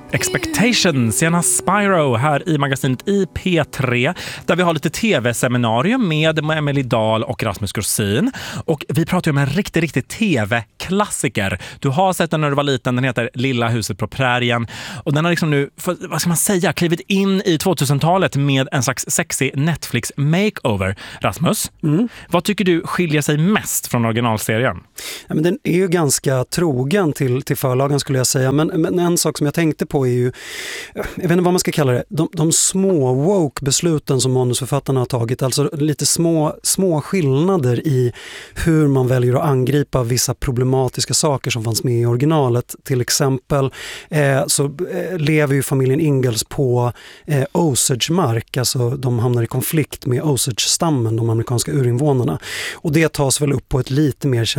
Expectations, Sienna Spyro här i magasinet i P3 där vi har lite tv-seminarium med Emily Dahl och Rasmus Grosin. Och vi pratar ju om en riktig tv-klassiker. Du har sett den när du var liten, den heter Lilla huset på prärien. Och den har liksom nu, vad ska man säga, klivit in i 2000-talet med en slags sexy Netflix-makeover. Rasmus, vad tycker du skiljer sig mest från originalserien? Ja, men den är ju ganska trogen till förlagen skulle jag säga. Men en sak som jag tänkte på är ju, jag vet inte vad man ska kalla det, de små woke-besluten som manusförfattarna har tagit, alltså lite små skillnader i hur man väljer att angripa vissa problematiska saker som fanns med i originalet. Till exempel så lever ju familjen Ingalls på Osage-mark, alltså de hamnar i konflikt med Osage-stammen, de amerikanska urinvånarna. Och det tas väl upp på ett lite mer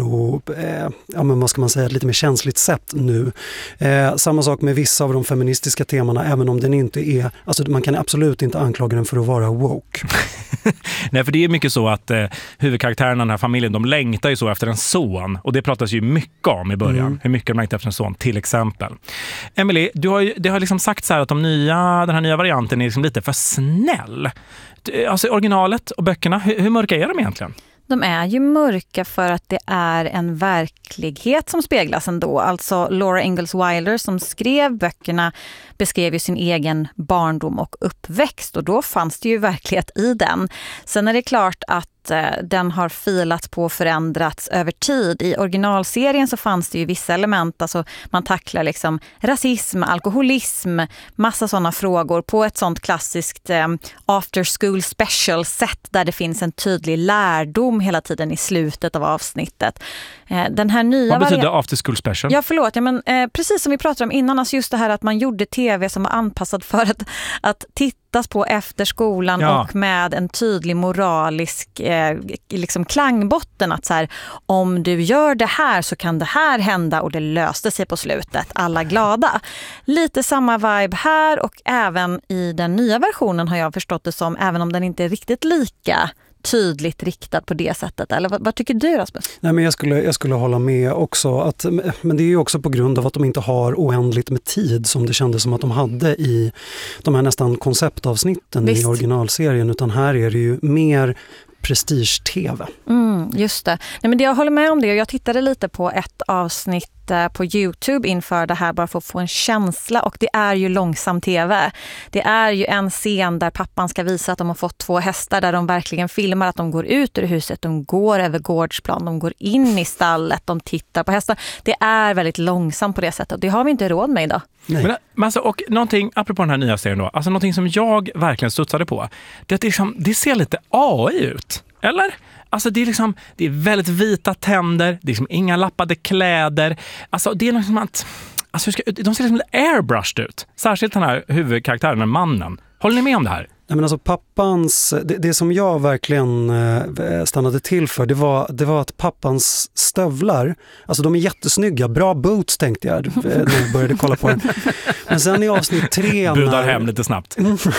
lite mer känsligt sätt nu. Samma sak med vissa av de feministiska temana, även om den inte är, alltså man kan absolut inte anklaga den för att vara woke. Nej, för det är mycket så att huvudkaraktärerna i den här familjen, de längtar ju så efter en son, och det pratas ju mycket om i början, hur mycket de längtar efter en son till exempel. Emily, det har liksom sagt så här att den här nya varianten är liksom lite för snäll. Alltså originalet och böckerna, hur mörka är de egentligen? De är ju mörka för att det är en verklighet som speglas ändå. Alltså Laura Ingalls Wilder som skrev böckerna beskrev ju sin egen barndom och uppväxt, och då fanns det ju verklighet i den. Sen är det klart att den har filat på och förändrats över tid. I originalserien så fanns det ju vissa element, alltså man tacklar liksom rasism, alkoholism, massa sådana frågor på ett sånt klassiskt after school special sätt där det finns en tydlig lärdom hela tiden i slutet av avsnittet. Den här nya Vad betyder after school special? Ja, förlåt. Ja, men, precis som vi pratade om innan, alltså just det här att man gjorde tv som var anpassad för att tittas på efter skolan och med en tydlig moralisk liksom klangbotten, att så här, om du gör det här så kan det här hända, och det löste sig på slutet. Alla glada. Lite samma vibe här, och även i den nya versionen har jag förstått det som, även om den inte är riktigt lika tydligt riktad på det sättet. Eller vad tycker du, Rasmus? Nej, men jag skulle hålla med också. Men det är ju också på grund av att de inte har oändligt med tid som det kändes som att de hade i de här nästan konceptavsnitten i originalserien. Utan här är det ju mer prestige-tv. Just det. Nej, men jag håller med om det, och jag tittade lite på ett avsnitt på YouTube inför det här bara för att få en känsla, och det är ju långsam tv. Det är ju en scen där pappan ska visa att de har fått 2 hästar, där de verkligen filmar att de går ut ur huset, de går över gårdsplan, de går in i stallet, de tittar på hästar. Det är väldigt långsamt på det sättet, och det har vi inte råd med idag. Men alltså, och någonting, apropå den här nya serien då, alltså någonting som jag verkligen studsade på, det är att det ser lite AI ut, eller? Alltså det är väldigt vita tänder, det är liksom inga lappade kläder. Alltså det är liksom att, alltså de ser liksom lite airbrushed ut. Särskilt den här huvudkaraktären, den mannen. Håller ni med om det här? Nej, men alltså pappans, det som jag verkligen stannade till för, det var att pappans stövlar, alltså de är jättesnygga, bra boots tänkte jag när jag började kolla på den. Men sen i avsnitt 3 budar hem lite snabbt.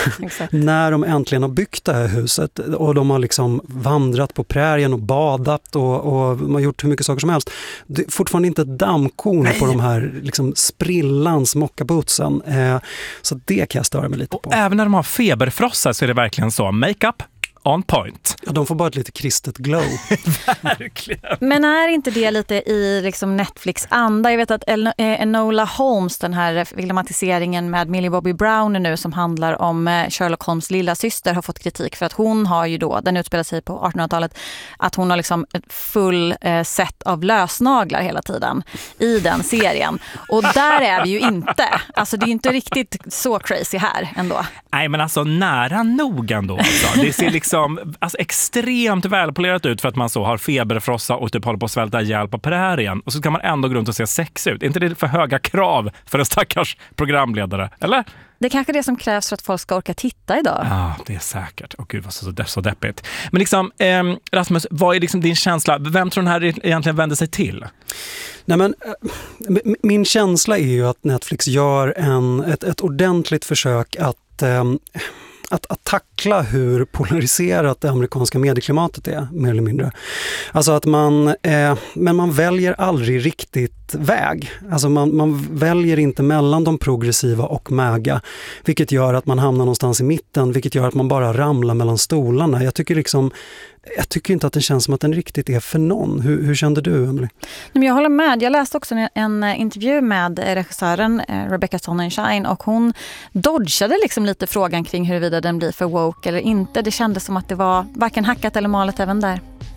När de äntligen har byggt det här huset och de har liksom vandrat på prärien och badat och de har gjort hur mycket saker som helst. Det är fortfarande inte ett dammkorn på de här liksom sprillans mockabootsen. Så det kan jag störa mig lite på. Och även när de har feberfrost så är det verkligen så. Makeup on point. Ja, de får bara ett lite kristet glow. Verkligen. Men är inte det lite i liksom Netflix-anda? Jag vet att Enola Holmes, den här filmatiseringen med Millie Bobby Brown nu som handlar om Sherlock Holmes lilla syster, har fått kritik för att hon har ju då, den utspelar sig på 1800-talet, att hon har liksom ett full set av lösnaglar hela tiden i den serien. Och där är vi ju inte. Alltså det är ju inte riktigt så crazy här ändå. Nej, men alltså nära nog ändå. Alltså. Det ser liksom extremt välpolerat ut för att man så har feberfrossa och typ håller på att svälta ihjäl på prärien. Och så kan man ändå gå runt och se sex ut. Är inte det för höga krav för en stackars programledare? Eller? Det är kanske det som krävs för att folk ska orka titta idag. Ja, det är säkert. Åh gud, vad så deppigt. Men liksom, Rasmus, vad är liksom din känsla? Vem tror den här egentligen vänder sig till? Nej, men min känsla är ju att Netflix gör ett ordentligt försök att att tackla hur polariserat det amerikanska medieklimatet är, mer eller mindre. Alltså att men man väljer aldrig riktigt väg. Alltså man väljer inte mellan de progressiva och MAGA, vilket gör att man hamnar någonstans i mitten, vilket gör att man bara ramlar mellan stolarna. Jag tycker inte att det känns som att den riktigt är för någon. Hur kände du, Emily? Jag håller med. Jag läste också en intervju med regissören Rebecca Sonnenschein och hon dodgade liksom lite frågan kring huruvida den blir för woke eller inte. Det kändes som att det var varken hackat eller malet även där.